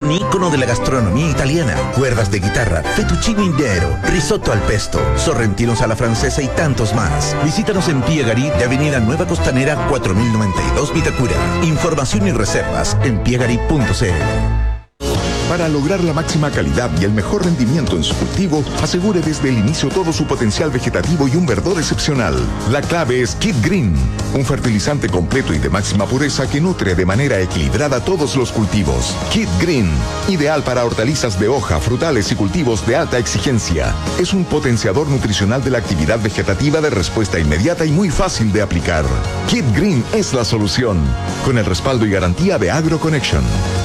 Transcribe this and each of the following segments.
un ícono de la gastronomía italiana. Cuerdas de guitarra, fettuccine intero, risotto al pesto, sorrentinos a la francesa y tantos más. Visítanos en Piegari de Avenida Nueva Costanera 4092 Vitacura. Información y reservas en piegari.cl. Para lograr la máxima calidad y el mejor rendimiento en su cultivo, asegure desde el inicio todo su potencial vegetativo y un verdor excepcional. La clave es Kid Green, un fertilizante completo y de máxima pureza que nutre de manera equilibrada todos los cultivos. Kid Green, ideal para hortalizas de hoja, frutales y cultivos de alta exigencia. Es un potenciador nutricional de la actividad vegetativa de respuesta inmediata y muy fácil de aplicar. Kid Green es la solución, con el respaldo y garantía de AgroConnection.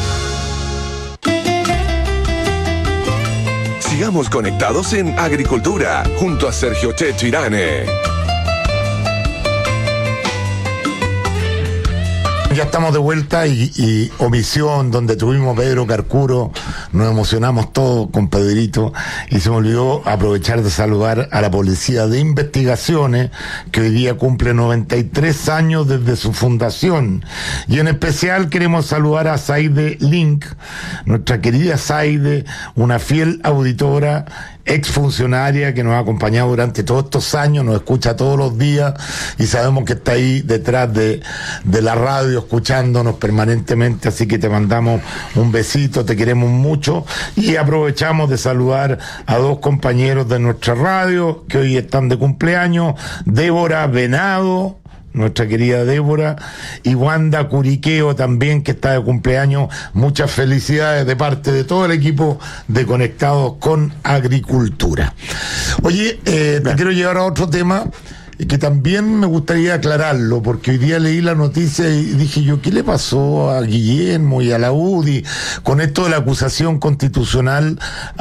Sigamos conectados en Agricultura, junto a Sergio Checho Irane. Ya estamos de vuelta y Omisión, donde tuvimos a Pedro Carcuro, nos emocionamos todos con Pedrito y se me olvidó aprovechar de saludar a la Policía de Investigaciones, que hoy día cumple 93 años desde su fundación. Y en especial queremos saludar a Saide Link, nuestra querida Saide, una fiel auditora, exfuncionaria que nos ha acompañado durante todos estos años, nos escucha todos los días y sabemos que está ahí detrás de la radio escuchándonos permanentemente, así que te mandamos un besito, te queremos mucho y aprovechamos de saludar a dos compañeros de nuestra radio que hoy están de cumpleaños, Débora Venado, nuestra querida Débora, y Wanda Curiqueo también, que está de cumpleaños. Muchas felicidades de parte de todo el equipo de Conectados con Agricultura. Oye, te quiero llevar a otro tema que también me gustaría aclararlo, porque hoy día leí la noticia y dije yo, ¿qué le pasó a Guillermo y a la UDI con esto de la acusación constitucional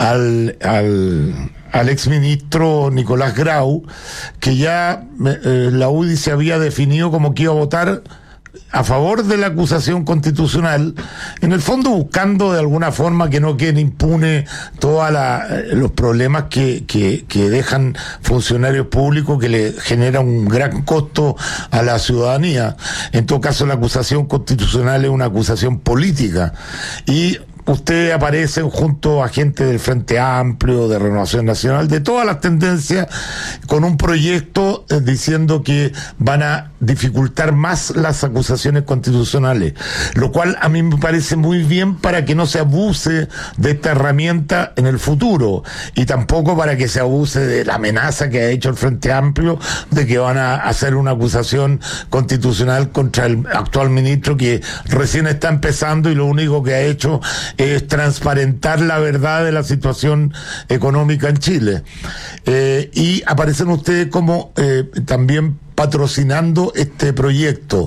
al exministro Nicolás Grau, que ya la UDI se había definido como que iba a votar a favor de la acusación constitucional, en el fondo buscando de alguna forma que no queden impunes todos los problemas que dejan funcionarios públicos, que le genera un gran costo a la ciudadanía. En todo caso, la acusación constitucional es una acusación política y ustedes aparecen junto a gente del Frente Amplio, de Renovación Nacional, de todas las tendencias, con un proyecto diciendo que van a dificultar más las acusaciones constitucionales, lo cual a mí me parece muy bien para que no se abuse de esta herramienta en el futuro y tampoco para que se abuse de la amenaza que ha hecho el Frente Amplio de que van a hacer una acusación constitucional contra el actual ministro, que recién está empezando y lo único que ha hecho es transparentar la verdad de la situación económica en Chile. Y aparecen ustedes como también patrocinando este proyecto.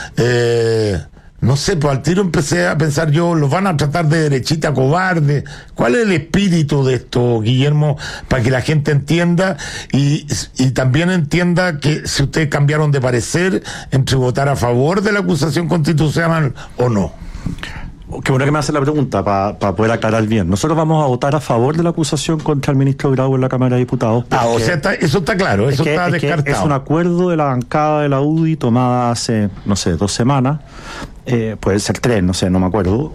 No sé, pues al tiro empecé a pensar yo, los van a tratar de derechita cobarde. ¿Cuál es el espíritu de esto, Guillermo? Para que la gente entienda y también entienda que si ustedes cambiaron de parecer entre votar a favor de la acusación constitucional o no. Qué bueno que me hace la pregunta para poder aclarar bien. Nosotros vamos a votar a favor de la acusación contra el ministro Grau en la Cámara de Diputados. O sea, eso está claro, eso está descartado. Es un acuerdo de la bancada de la UDI tomada hace, no sé, 2 semanas, puede ser 3, no sé, no me acuerdo.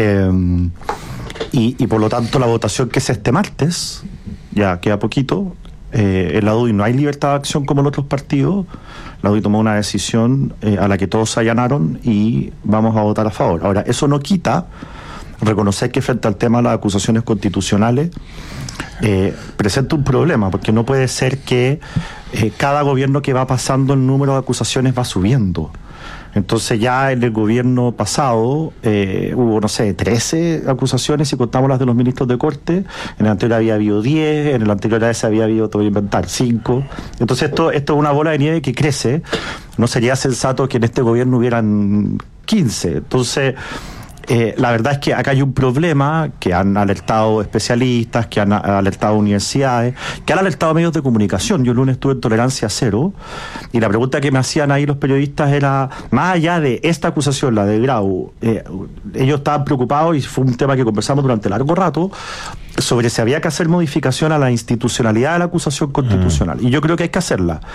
Y por lo tanto la votación que es este martes, ya queda poquito, en la UDI no hay libertad de acción como en otros partidos. La UDI tomó una decisión a la que todos se allanaron y vamos a votar a favor. Ahora, eso no quita reconocer que frente al tema de las acusaciones constitucionales presenta un problema, porque no puede ser que cada gobierno que va pasando el número de acusaciones va subiendo. Entonces ya en el gobierno pasado hubo, no sé, 13 acusaciones si contamos las de los ministros de Corte. En el anterior había habido 10, en el anterior a ese había habido, te voy a inventar, 5. Entonces esto es una bola de nieve que crece. No sería sensato que en este gobierno hubieran 15. Entonces la verdad es que acá hay un problema que han alertado especialistas, que han alertado universidades, que han alertado medios de comunicación. Yo el lunes estuve en Tolerancia Cero y la pregunta que me hacían ahí los periodistas era, más allá de esta acusación, la de Grau, ellos estaban preocupados, y fue un tema que conversamos durante largo rato, sobre si había que hacer modificación a la institucionalidad de la acusación constitucional. Y yo creo que hay que hacerla.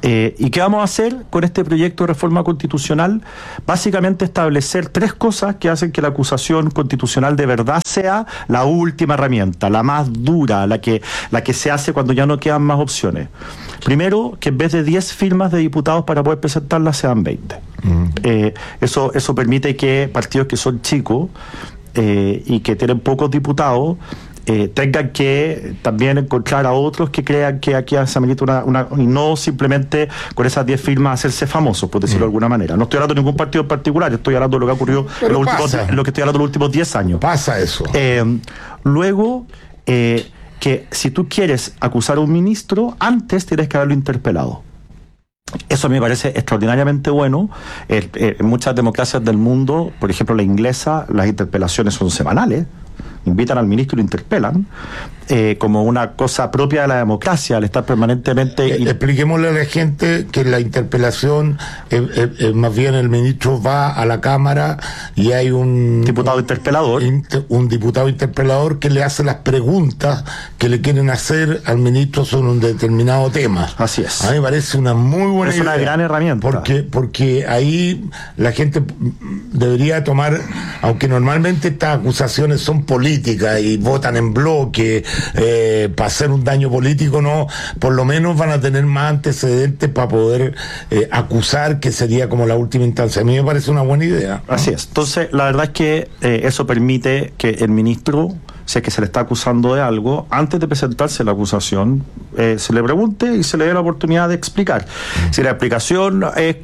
¿Y qué vamos a hacer con este proyecto de reforma constitucional? Básicamente establecer 3 cosas que hacen que la acusación constitucional de verdad sea la última herramienta, la más dura, la que se hace cuando ya no quedan más opciones. Primero, que en vez de 10 firmas de diputados para poder presentarla sean 20. Eso permite que partidos que son chicos y que tienen pocos diputados tengan que también encontrar a otros que crean que aquí se amerita y no simplemente con esas 10 firmas hacerse famosos, por decirlo de alguna manera. No estoy hablando de ningún partido en particular, estoy hablando de lo que ha ocurrido en lo que estoy hablando en los últimos 10 años. Pasa eso. Luego, que si tú quieres acusar a un ministro, antes tienes que haberlo interpelado. Eso me parece extraordinariamente bueno. En muchas democracias del mundo, por ejemplo la inglesa, las interpelaciones son semanales. Invitan al ministro y lo interpelan, como una cosa propia de la democracia, al estar permanentemente... Expliquémosle a la gente que la interpelación, más bien el ministro va a la Cámara y hay un... diputado interpelador. Un diputado interpelador que le hace las preguntas que le quieren hacer al ministro sobre un determinado tema. Así es. A mí me parece una muy buena idea. Es una gran herramienta. Porque ahí la gente debería tomar, aunque normalmente estas acusaciones son políticas y votan en bloque para hacer un daño político, no, por lo menos van a tener más antecedentes para poder acusar, que sería como la última instancia. A mí me parece una buena idea, ¿no? Así es. Entonces, la verdad es que eso permite que el ministro, si es que se le está acusando de algo, antes de presentarse la acusación, se le pregunte y se le dé la oportunidad de explicar. Si la explicación es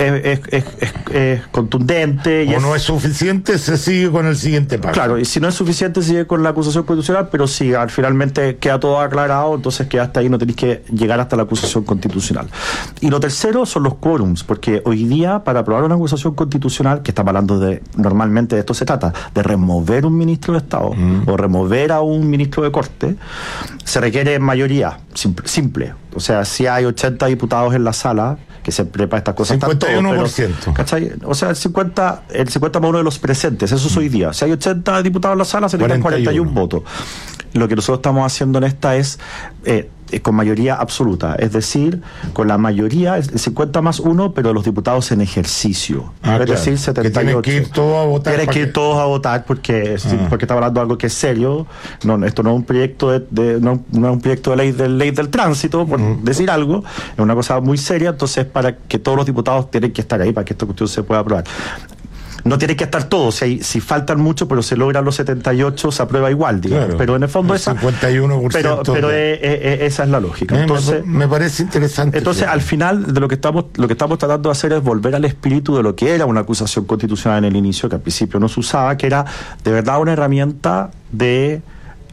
contundente y no es suficiente, se sigue con el siguiente paso. Claro, y si no es suficiente, sigue con la acusación constitucional, pero si finalmente queda todo aclarado, entonces queda hasta ahí, no tenéis que llegar hasta la acusación constitucional. Y lo tercero son los quórums, porque hoy día, para aprobar una acusación constitucional, que estamos hablando normalmente de esto se trata, de remover un ministro de Estado o remover a un ministro de Corte, se requiere mayoría simple. O sea, si hay 80 diputados en la sala, que siempre para estas cosas 51%. ¿Cachai? O sea, el 50 más uno de los presentes, eso es hoy día. Si hay 80 diputados en la sala, se necesitan 41 votos. Lo que nosotros estamos haciendo en esta es con mayoría absoluta, es decir, con la mayoría, el 50 más 1, pero los diputados en ejercicio. Es decir, 78. Que tienen que ir todos a votar. Tienen que ir todos a votar porque estamos hablando de algo que es serio. No, esto no es un proyecto no es un proyecto de ley del tránsito, por decir algo. Es una cosa muy seria, entonces para que todos los diputados tienen que estar ahí para que esta cuestión se pueda aprobar. No tienen que estar todos, si faltan muchos, pero se logran los 78, se aprueba igual, digamos. Claro, pero en el fondo esa 51%. Pero esa es la lógica. Entonces, me parece interesante. Entonces, al final, de lo que estamos tratando de hacer es volver al espíritu de lo que era una acusación constitucional en el inicio, que al principio no se usaba, que era de verdad una herramienta de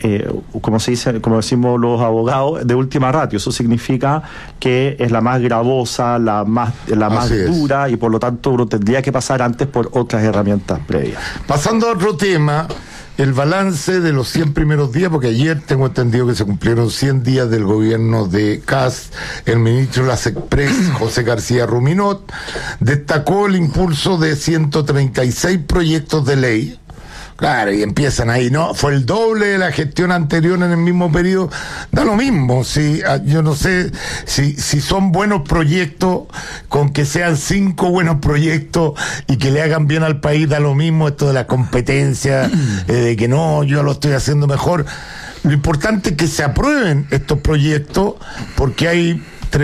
como decimos los abogados, de última ratio. Eso significa que es la más gravosa, la más dura, y por lo tanto uno tendría que pasar antes por otras herramientas previas. Pasando a otro tema, el balance de los 100 primeros días, porque ayer tengo entendido que se cumplieron 100 días del gobierno de Kast. El ministro de las Express, José García Ruminot, destacó el impulso de 136 proyectos de ley. Claro, y empiezan ahí, ¿no? Fue el doble de la gestión anterior en el mismo periodo. Da lo mismo, yo no sé si son buenos proyectos, con que sean 5 buenos proyectos y que le hagan bien al país, da lo mismo esto de la competencia, de que no, yo lo estoy haciendo mejor. Lo importante es que se aprueben estos proyectos, porque hay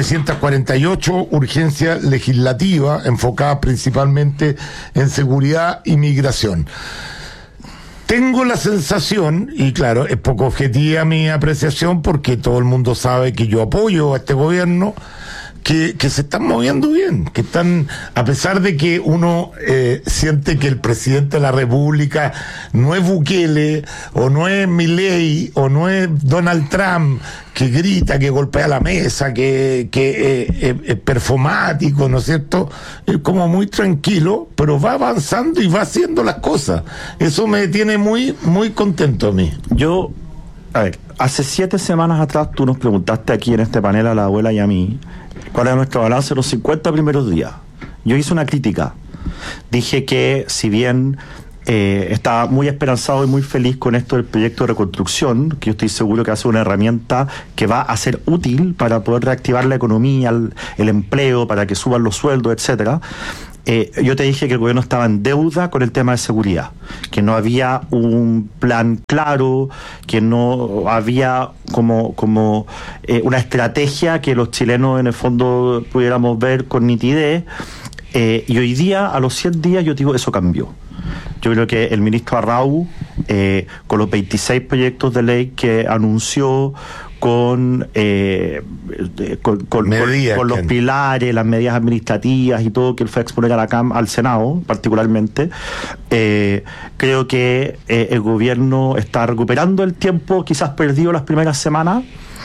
348 urgencias legislativas enfocadas principalmente en seguridad y migración. Tengo la sensación, y claro, es poco objetiva mi apreciación, porque todo el mundo sabe que yo apoyo a este gobierno, que se están moviendo bien, que están, a pesar de que uno siente que el presidente de la República no es Bukele, o no es Milei, o no es Donald Trump, que grita, que golpea la mesa, que es performático, ¿no es cierto? Es como muy tranquilo, pero va avanzando y va haciendo las cosas. Eso me tiene muy, muy contento a mí. Hace 7 semanas atrás tú nos preguntaste aquí en este panel a la abuela y a mí cuál era nuestro balance de los 50 primeros días. Yo hice una crítica. Dije que si bien está muy esperanzado y muy feliz con esto del proyecto de reconstrucción, que yo estoy seguro que va a ser una herramienta que va a ser útil para poder reactivar la economía, el empleo, para que suban los sueldos, etcétera. Yo te dije que el gobierno estaba en deuda con el tema de seguridad, que no había un plan claro, que no había como una estrategia que los chilenos en el fondo pudiéramos ver con nitidez, y hoy día, a los 100 días, yo digo, eso cambió. Yo creo que el ministro Arrau, con los 26 proyectos de ley que anunció, con los pilares, las medidas administrativas y todo que él fue a exponer a al Senado, particularmente, creo que el gobierno está recuperando el tiempo quizás perdido las primeras semanas,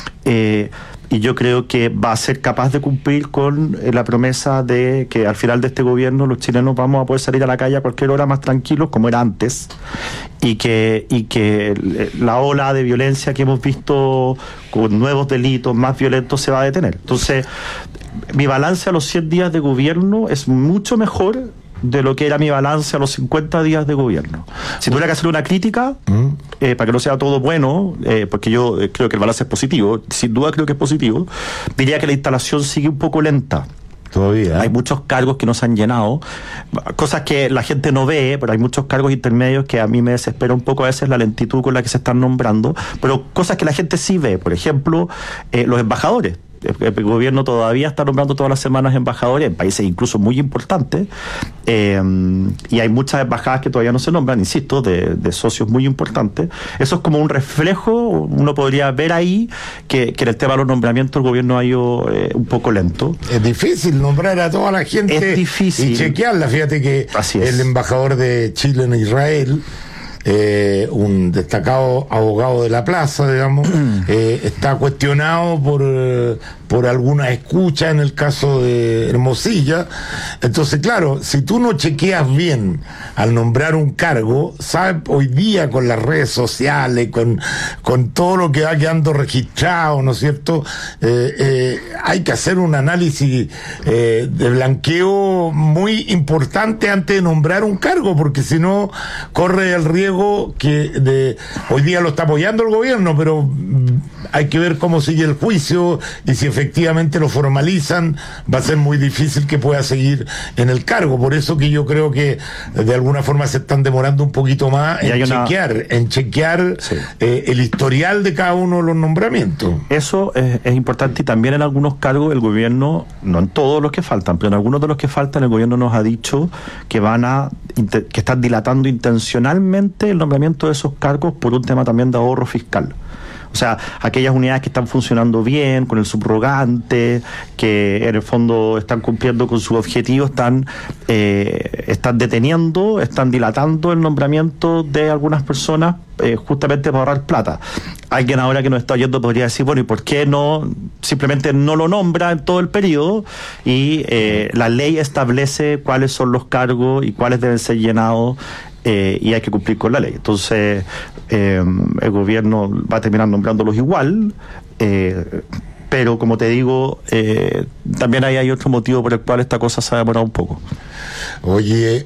y yo creo que va a ser capaz de cumplir con la promesa de que al final de este gobierno los chilenos vamos a poder salir a la calle a cualquier hora más tranquilos, como era antes, y que la ola de violencia que hemos visto con nuevos delitos más violentos se va a detener. Entonces, mi balance a los 100 días de gobierno es mucho mejor de lo que era mi balance a los 50 días de gobierno. Si tuviera que hacer una crítica, para que no sea todo bueno, porque yo creo que el balance es positivo, sin duda creo que es positivo, diría que la instalación sigue un poco lenta. Todavía. Hay muchos cargos que no se han llenado, cosas que la gente no ve, pero hay muchos cargos intermedios que a mí me desespera un poco a veces la lentitud con la que se están nombrando, pero cosas que la gente sí ve, por ejemplo, los embajadores. El gobierno todavía está nombrando todas las semanas embajadores en países incluso muy importantes, y hay muchas embajadas que todavía no se nombran, insisto, de socios muy importantes. Eso es como un reflejo, uno podría ver ahí que en el tema de los nombramientos el gobierno ha ido un poco lento. Es difícil nombrar a toda la gente, es difícil, y chequearla. Fíjate que el embajador de Chile en Israel, un destacado abogado de la plaza, digamos, está cuestionado por alguna escucha en el caso de Hermosilla. Entonces, claro, si tú no chequeas bien al nombrar un cargo, sabes, hoy día con las redes sociales, con todo lo que va quedando registrado, ¿no es cierto? Hay que hacer un análisis de blanqueo muy importante antes de nombrar un cargo, porque si no corre el riesgo que hoy día lo está apoyando el gobierno, pero hay que ver cómo sigue el juicio, y si efectivamente lo formalizan, va a ser muy difícil que pueda seguir en el cargo. Por eso que yo creo que de alguna forma se están demorando un poquito más en chequear sí, el historial de cada uno de los nombramientos. Eso es importante, y también en algunos cargos el gobierno, no en todos los que faltan, pero en algunos de los que faltan, el gobierno nos ha dicho que que están dilatando intencionalmente el nombramiento de esos cargos por un tema también de ahorro fiscal. O sea, aquellas unidades que están funcionando bien, con el subrogante, que en el fondo están cumpliendo con sus objetivos, están deteniendo, están dilatando el nombramiento de algunas personas justamente para ahorrar plata. Alguien ahora que nos está oyendo podría decir, bueno, ¿y por qué no simplemente no lo nombra en todo el periodo? Y la ley establece cuáles son los cargos y cuáles deben ser llenados, y hay que cumplir con la ley. Entonces el gobierno va a terminar nombrándolos igual, pero como te digo, también hay otro motivo por el cual esta cosa se ha demorado un poco. Oye,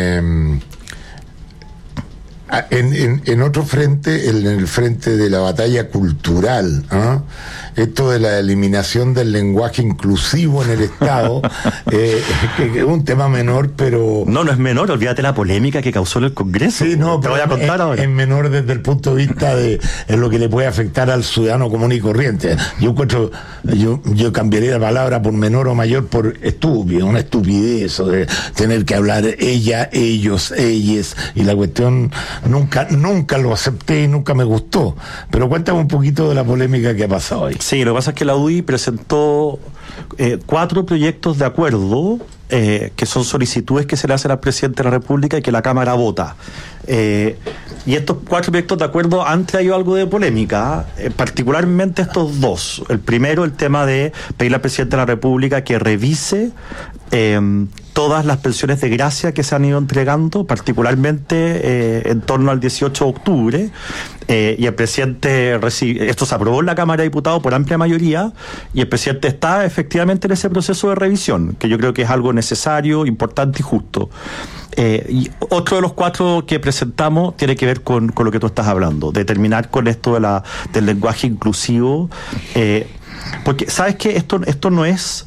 en otro frente, en el frente de la batalla cultural, esto de la eliminación del lenguaje inclusivo en el Estado, que es un tema menor, pero... No es menor, olvídate la polémica que causó en el Congreso. Sí, no, te voy a contar ahora. Es menor desde el punto de vista de lo que le puede afectar al ciudadano común y corriente. Yo cambiaría la palabra por menor o mayor por estúpido, una estupidez, eso de tener que hablar ella, ellos, ellas, y la cuestión nunca lo acepté y nunca me gustó. Pero cuéntame un poquito de la polémica que ha pasado hoy. Sí, lo que pasa es que la UDI presentó 4 proyectos de acuerdo, que son solicitudes que se le hacen al presidente de la República y que la Cámara vota. Y estos 4 proyectos de acuerdo han traído algo de polémica, particularmente estos 2. El primero, el tema de pedirle al presidente de la República que revise todas las pensiones de gracia que se han ido entregando, particularmente en torno al 18 de octubre, y el presidente esto se aprobó en la Cámara de Diputados por amplia mayoría, y el presidente está efectivamente en ese proceso de revisión, que yo creo que es algo necesario, importante y justo. Y otro de los 4 que presentamos tiene que ver con lo que tú estás hablando, de terminar con esto del lenguaje inclusivo, porque sabes que esto no es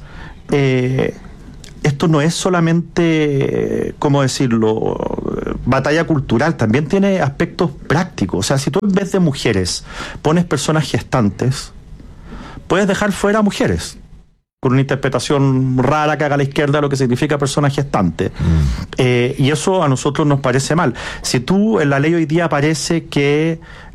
solamente, ¿cómo decirlo?, batalla cultural, también tiene aspectos prácticos. O sea, si tú en vez de mujeres pones personas gestantes, puedes dejar fuera mujeres, con una interpretación rara que haga la izquierda de lo que significa persona gestante. Y eso a nosotros nos parece mal. Si tú en la ley hoy día aparece que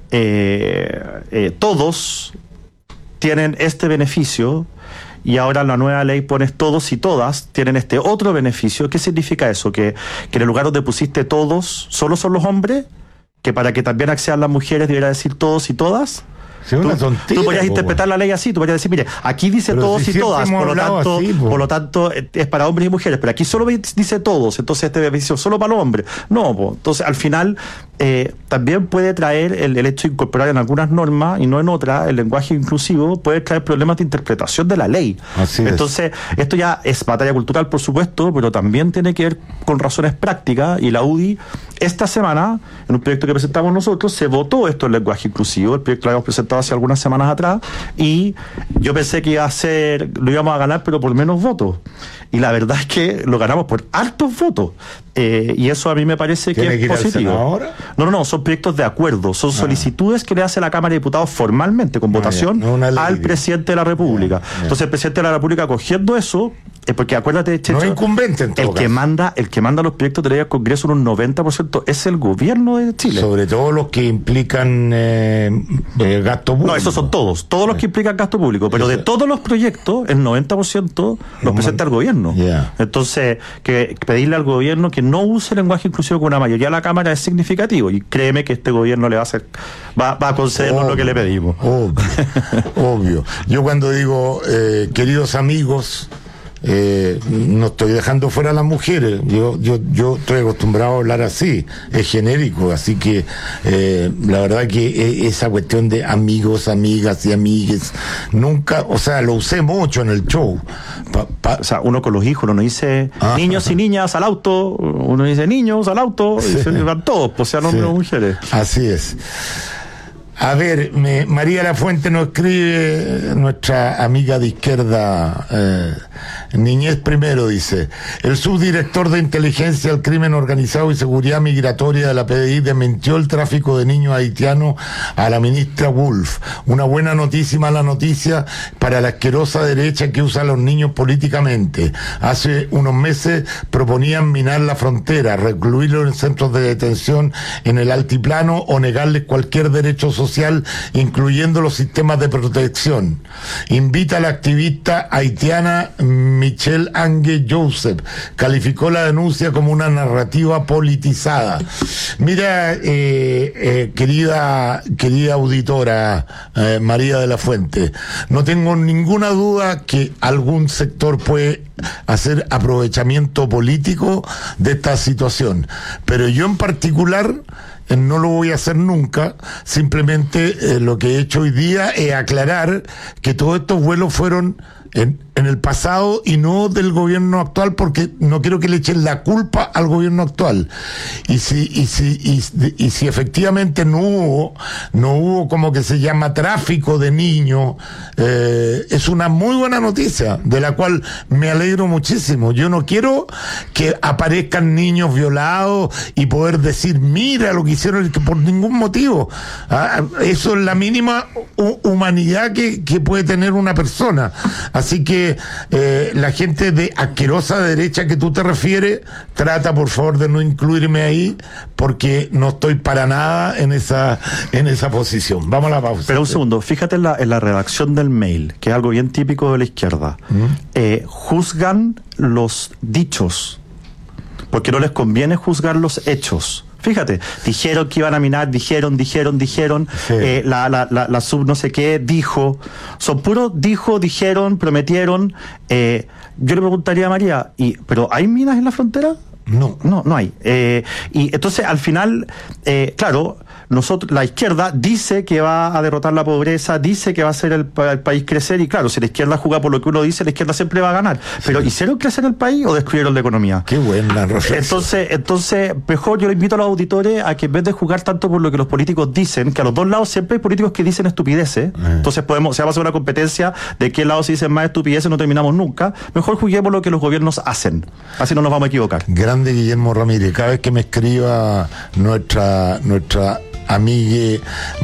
todos tienen este beneficio, y ahora en la nueva ley pones todos y todas tienen este otro beneficio, ¿qué significa eso? ¿Que en el lugar donde pusiste todos solo son los hombres? ¿Que para que también accedan las mujeres debería decir todos y todas? Sí, tú podrías interpretar la ley así, tú podrías decir, mire, aquí dice pero todos y todas, por lo tanto es para hombres y mujeres, pero aquí solo dice todos, entonces este beneficio solo para los hombres. No, entonces al final también puede traer el hecho de incorporar en algunas normas y no en otras el lenguaje inclusivo, puede traer problemas de interpretación de la ley. Entonces esto ya es batalla cultural, por supuesto, pero también tiene que ver con razones prácticas, y la UDI esta semana, en un proyecto que presentamos nosotros, se votó esto el lenguaje inclusivo. El proyecto lo habíamos presentado hace algunas semanas atrás, y yo pensé que lo íbamos a ganar, pero por menos votos. Y la verdad es que lo ganamos por altos votos. Y eso a mí me parece que es positivo. Ahora? No, son proyectos de acuerdo, son solicitudes que le hace la Cámara de Diputados formalmente, con votación, al presidente de la República. Entonces el presidente de la República, cogiendo eso, porque acuérdate, Checho, no es incumbente en todo el que manda los proyectos de ley al Congreso en un 90% es el gobierno de Chile. Sobre todo los que implican gasto público. No, esos son todos los que implican gasto público, pero de todos los proyectos, el 90% los presenta el gobierno. Entonces, que pedirle al gobierno que no use el lenguaje inclusivo con una mayoría de la Cámara es significativo, y créeme que este gobierno le va a concedernos lo que le pedimos. Obvio. Yo cuando digo queridos amigos, no estoy dejando fuera a las mujeres. Yo estoy acostumbrado a hablar así, es genérico, así que la verdad que esa cuestión de amigos, amigas y amigues nunca, o sea, lo usé mucho en el show. O sea, uno con los hijos, uno no dice niños y niñas al auto, uno dice niños al auto, y se van todos, pues sean hombres o mujeres. Así es. A ver, María Lafuente nos escribe, nuestra amiga de izquierda, Niñez Primero, dice: el subdirector de Inteligencia al Crimen Organizado y Seguridad Migratoria de la PDI desmintió el tráfico de niños haitianos a la ministra Wolf. Una buena noticia y mala noticia para la asquerosa derecha que usa a los niños políticamente. Hace unos meses proponían minar la frontera, recluirlos en centros de detención en el altiplano o negarles cualquier derecho social, incluyendo los sistemas de protección. Invita a la activista haitiana Michelle Ange Joseph. Calificó la denuncia como una narrativa politizada. Mira, querida auditora María de la Fuente, no tengo ninguna duda que algún sector puede hacer aprovechamiento político de esta situación, pero yo en particular no lo voy a hacer nunca. Simplemente lo que he hecho hoy día es aclarar que todos estos vuelos fueron en el pasado y no del gobierno actual, porque no quiero que le echen la culpa al gobierno actual. Y si efectivamente no hubo como que se llama tráfico de niños, es una muy buena noticia, de la cual me alegro muchísimo. Yo no quiero que aparezcan niños violados y poder decir, mira lo que hicieron, que por ningún motivo. Eso es la mínima humanidad que puede tener una persona. Así que la gente de asquerosa derecha que tú te refieres, trata por favor de no incluirme ahí, porque no estoy para nada en esa posición. Vamos a la pausa. Pero un segundo, fíjate en la redacción del mail, que es algo bien típico de la izquierda. Juzgan los dichos, porque no les conviene juzgar los hechos. Fíjate, dijeron que iban a minar, dijeron, sí. La sub no sé qué dijo, son puros dijeron, prometieron. yo le preguntaría a María, ¿pero hay minas en la frontera? No. No hay. Y entonces, al final, claro, la izquierda dice que va a derrotar la pobreza, dice que va a hacer el país crecer, y claro, si la izquierda juega por lo que uno dice, la izquierda siempre va a ganar. Pero ¿hicieron crecer el país o destruyeron la economía? Qué buena reflexión. Entonces, mejor yo le invito a los auditores a que en vez de jugar tanto por lo que los políticos dicen, que a los dos lados siempre hay políticos que dicen estupideces, entonces se va a hacer una competencia de qué lado se dicen más estupideces, no terminamos nunca. Mejor juguemos lo que los gobiernos hacen, así no nos vamos a equivocar. Grande Guillermo Ramírez, cada vez que me escriba nuestra amiga